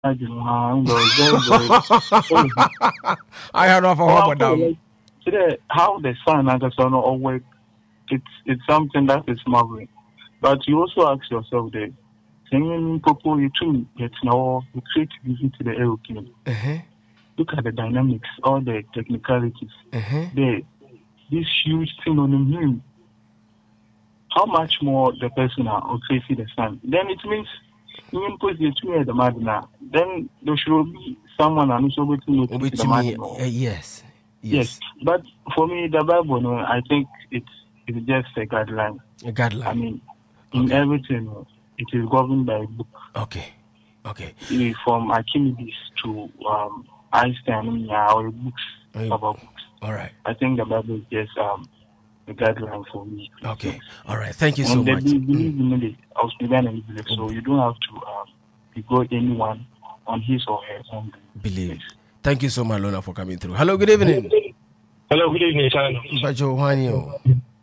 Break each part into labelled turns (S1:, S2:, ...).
S1: I didn't know. Very.
S2: I heard of a madam.
S1: Today, how the sun and the sun all work, it's something that is marveling. But you also ask yourself the singing people you too get now you create visit to the aeroplane. Look at the dynamics, all the technicalities. This huge thing on him. How much more the person are facing the sun? Then it means even put the two at the madina. Then there should be someone and also to notice the madina.
S2: Yes.
S1: But for me, the Bible, no, I think it's just a guideline.
S2: A guideline.
S1: I mean, in everything, it is governed by a book.
S2: Okay.
S1: From Archimedes to Einstein, or books about books.
S2: All right.
S1: I think the Bible is just a guideline for me.
S2: Okay. All right. Thank you so much.
S1: Believe in it, so you don't have to go anyone on his or her own
S2: belief. Thank you so much, Lona, for coming through. Hello, good evening.
S3: Hello, good evening, Sean.
S2: Bajo Wanyo.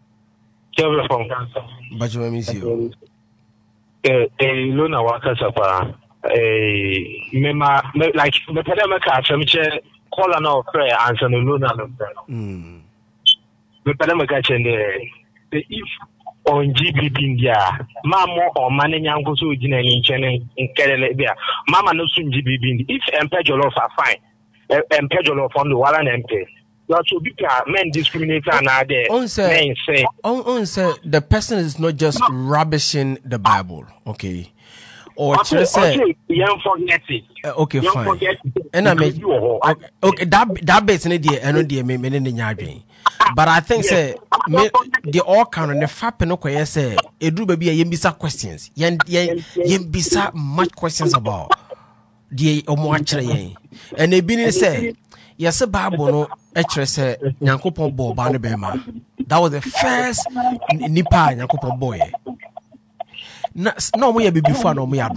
S2: Bajo, I miss you.
S3: Lona Wakasapa. Mema, like, the Pedamaka, Femiche, call an off prayer, answer no Lona. The Pedamaka, if on GBP India, Mamo or Mananyango in Kerala, Mama no soon GBP. If Empejolof are fine. Empejolo from the Wallan MP. That should be men discriminate and men say.
S2: The person is not just rubbishing the Bible, okay? Or
S3: okay, young forget it.
S2: Okay, fine. And I mean, okay, that base in the end, the but I think say the all kind of the fact no say it do be a yembisa questions. Yembisa much questions about. Die omo akere yen ene bi ni say yes Bible no ekere say Nyankopon bo ba no be ma. That was the first nipa Nyankopon boy na omo ya bibifo na omo ya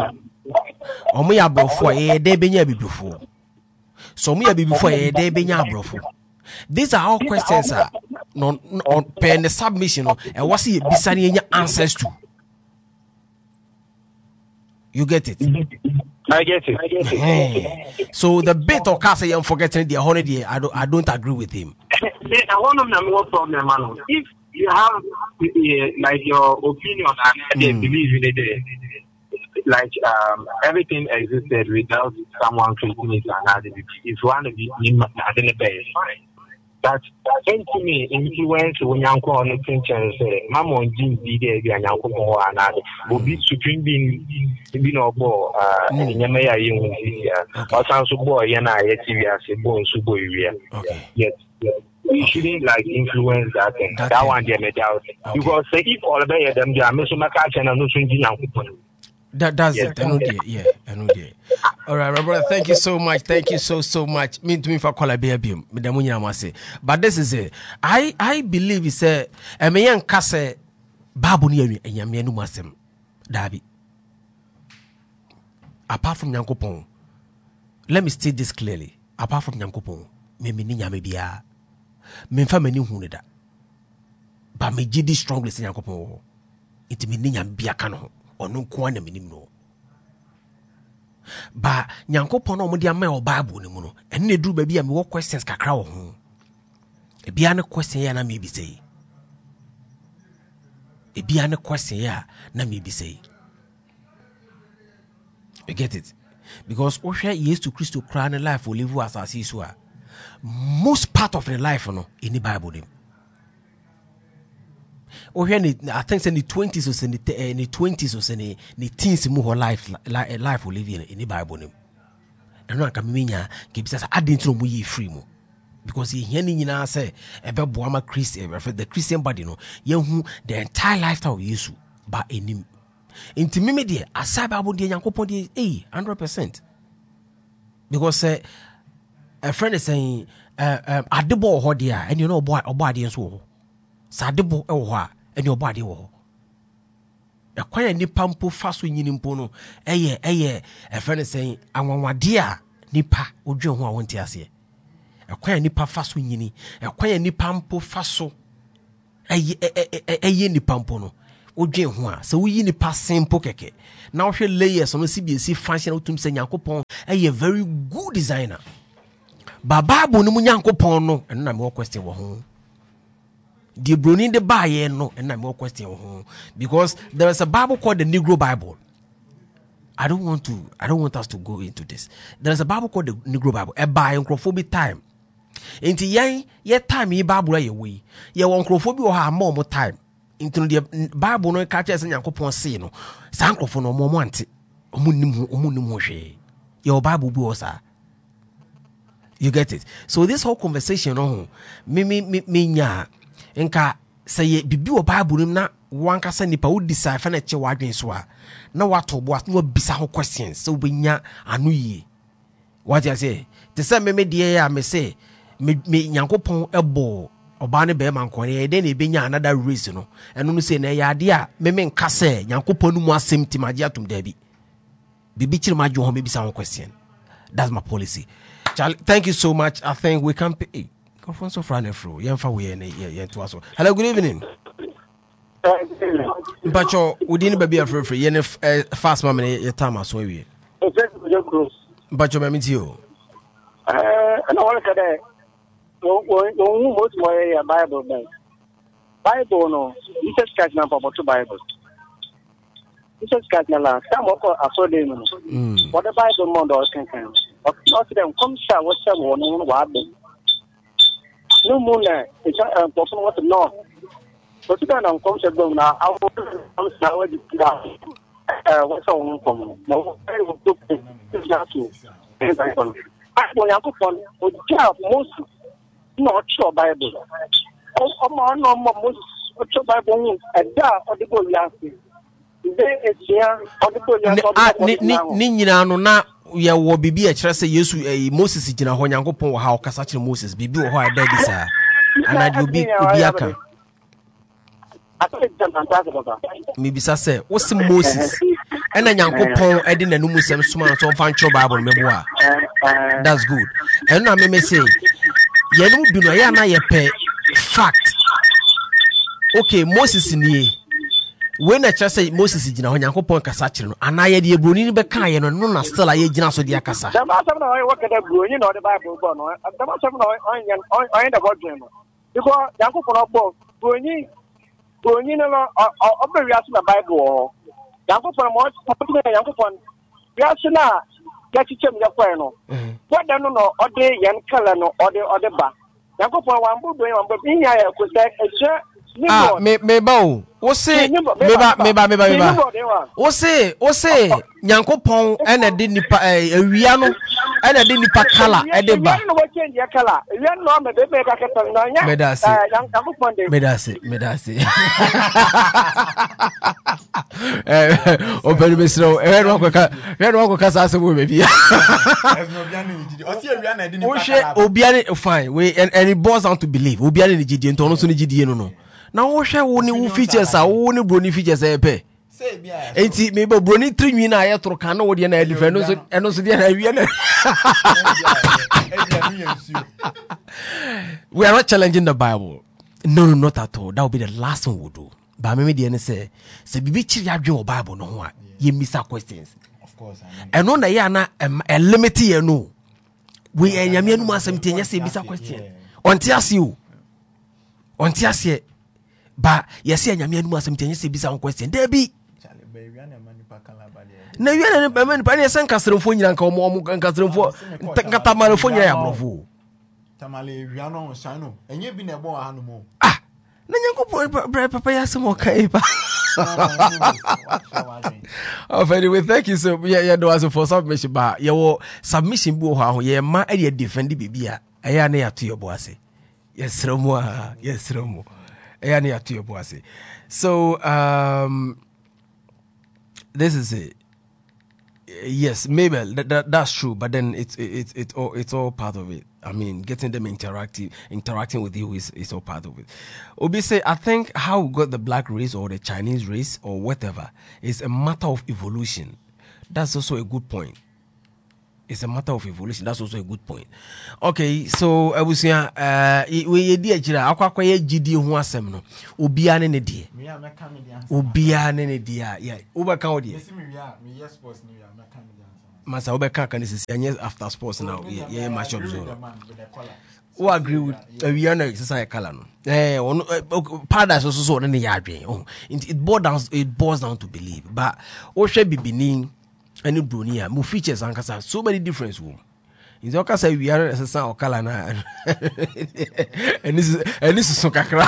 S2: brofo e de benya bibifo so omo ya bibifo e de benya brofo. These are all questions no on pen submission no e was e bisa ni answers to. You get it?
S3: I get it.
S2: So the bit of Casa I'm forgetting the holiday, I don't agree with him.
S3: One of them more problem, man. If you have like your opinion and they believe in it, like everything existed without someone creating it and if you want to be in fine. That to me influence when you call on the Christian say, Mamma on Jim be there and Yanko and will be supreme being no ball in Yamaya or sounds of boy and I TV as a bone super area. Yes. We shouldn't like influence that thing. That one they made out. Because say if all of them they are missing my catch and I'm not swinging Yanko.
S2: That's it. I know there. All right, brother. Thank you so much. Thank you so much. Mean to me for call a baby. But this is it. I believe it's a man kase babu ni and yamianu masem. Dabi. Apart from Nyankopon, let me state this clearly. Apart from Nyankopon, me ni nyame bia. Me fa mani hu ne da. Ba me gidi strongly say Nyankopon. It me ni nyame bia ka no. Ono kwa na minim no ba Nyankopon no mo dia ma o Bible ni mu no ene ne duru ba bia me wo questions kakra wo ho e bia ne question ya na me bi sei you get it because o hwe Yesu Christo kra ne life o live as so a most part of the life no in the Bible dem. I think in the 20s or in the 20s or in the teens more life will live in the Bible. And no can mean keep says I didn't know we free mo because he hearing say about Boama Christian the Christian body no who the entire lifestyle of Jesus by any intimate aside Bible the Yankopon 100% because a friend is saying adebo ho dia and you know boy obadi so sadebo ho and your body wo a quiet nipa mpo faso nyini mpo no a friend is saying anwanwade a nipa odwen ho a wonte ase a quiet nipa faso nyini a quiet nipa mpo faso nipa mpo no odwen ho a sɛ woyi nipa simple kɛkɛ na wohwɛ layers no CBC function wotum sɛ Nyankopɔn ɛyɛ very good designer ba Bible no mu Nyankopɔn no ɛno na me question wɔ ho the broni de baayɛ no ɛno na me question wɔ ho because there is a Bible called the Negro Bible. I don't want us to go into this. There is a Bible called the Negro Bible. A by nkrofo time. Enti ye time yi Bible ye we. Ye won nkrofo bi ha more time. Into the Bible no catch us Nyankopon say no. Sa nkrofo no mo ante. Omunnim hwe. Your Bible bi osa. You get it? So this whole conversation no me nya nka say bibi o Bible na wankasa nipa wo decipher na che wadwen so a na wato bo at no bisa ho questions so benya anu yi what you say te say me de ya me say me Nyankopon ebo oba ne be man ko ne de na benya another race no eno no say na ya de a me nka say Nyankopon no mu asem ti magia tum da bi bibi kire ma dwo ho me bisa ho question. That's my policy. Charlie, thank you so much. I think we can pay conference of run through yemfa we ne to aso. Hello, good evening. Bacho, within baby a free yen fast mammy your time as well. Bacho, I mean you.
S4: And I want to say, most more Bible. Bible, no, you just catch number for two Bibles. You just catch na la. Some of us are them. What the Bible model can come. Of course, them come share what some one on what no moon, it's a person what to know. But you don't come to them now. I will come shower the what's on from no very good to I will have fun with job most not sure Bible. Oh, no more most Bible and that or the boy laughing.
S2: Ni nyina no na ye wo bibi a kire se Yesu Moses gina ho Nyankopɔn wo ha o kasa kire Moses bibi wo ho a daddy sa ana de obi aka me bisa se wo se Moses ena Nyankopɔn edi nanu musem suma so mfa ncho Bible me bo a that's good and na me say ye no bi no ye na ye pe fact okay Moses ni when I just say Moses gina ho Nyankopɔn kasa kire no ana ye de broni ni be kan ye no na still aye gina so de akasa
S4: da ba sam na wo ka da broni no de Bible bo no da ba sam na on the God no because Nyankopɔn bo broni no obe wiase na Bible Nyankopɔn mo papa Nyankopɔn wiase na ya chichem ya kwa no what da no ode yen kala no ode ba Nyankopɔn wan bo broni wan bo nya ya ko say me ba o wo se me ba wo se Nyankopɔn ena de nipa awia no ena de nipa kala e de ba no wo change ya kala awia no me be ka ka no nya Nyankopɔn de me da se o beri mesro no ko ka sa se bo be bia o se awia na de nipa kala obia ne fine we and it boils down to believe obia ne gidie nto no so ne gidie no na wo hwe wo ne wo features a wo ne broni features e pe enti me ba broni trinwi na aye toro kan na wo de na edife no so eno so de na awie na we are not challenging the Bible, no not at all. That will be the last one we'll do. But me de say bibi chiri adwe o Bible no ho a ye misa questions of course and no na ye na a limit ye no we enyame anu asem tie say misa question onti ase ba yes enyame anu asem tie say bisa question there be na wiana ne ba man pa ne sen kasremfo nyina nka omo kasremfo nkatamarefo nyina ya brofo tamale wiana on shine no enye bi na ebo ha no mo na Nyankopɔn papa ya se mo kai ba anyway, thank you so yeah do as for submission ba your submission bi ho ye ma e defend bibia eya na ya to your boase yes romo eya na ya to your boase so this is it. Yes, maybe that's true, but then it's all part of it. I mean, getting them interacting with you is all part of it. Obi say, I think how we got the black race or the Chinese race or whatever is a matter of evolution. That's also a good point.
S2: It's a matter of evolution. That's also a good point. Okay, so Abusia, we di ejira akwa ye gidi ho asem no. Obia ne die.
S5: Me a meka me dia.
S2: Obia ne dia. Yeah. Uba kan odie.
S5: Yes, me yes sports no ya meka me dia.
S2: Masa uba kan sisi anye after sports now. Yeah, match up zone. Who agree with we are no exercise color no. Paradise also so ne ya adwen. Oh, it boils down to believe. But o hwe bibini any bronia mu features ankasa so many difference wo. In the case we are exercise or color na. And this is so kakra.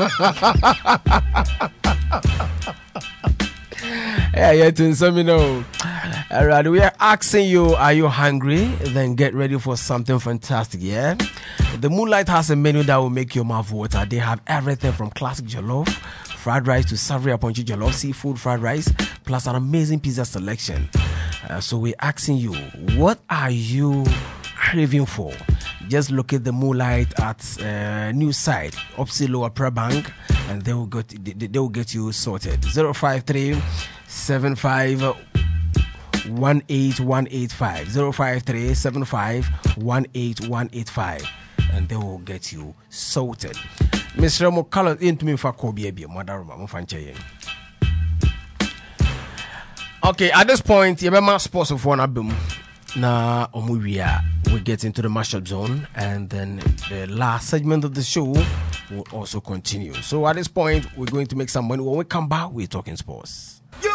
S2: Yeah, to some Alright, we are asking you, are you hungry? Then get ready for something fantastic, yeah? The Moonlight has a menu that will make your mouth water. They have everything from classic jollof, fried rice to savory aponchi jollof, seafood fried rice, plus an amazing pizza selection. So we're asking you, what are you craving for? Just locate the Moonlight at new site, Opsi Lower Prayer Bank, and they will get you sorted. 053 75 18185 053 75 18185, and they will get you sorted. Mr. Mokala into me for Kobe, Madaruma, Mofanche. Okay, at this point, you remember sports of one album. Now, we get into the mashup zone, and then the last segment of the show will also continue. So at this point, we're going to make some money. When we come back, we're talking sports.
S6: You